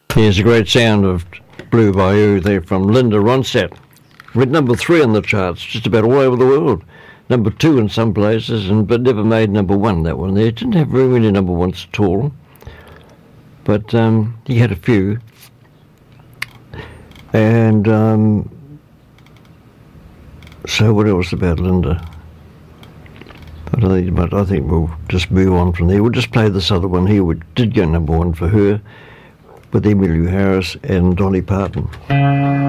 Here's a great sound of Blue Bayou there from Linda Ronstadt. Went number 3 on the charts, just about all over the world. Number 2 in some places, but never made number 1, that one there. It didn't have very many number 1s at all. But he had a few. And so what else about Linda? I think we'll just move on from there. We'll just play this other one here, which did go number 1 for her, with Emmylou Harris and Dolly Parton.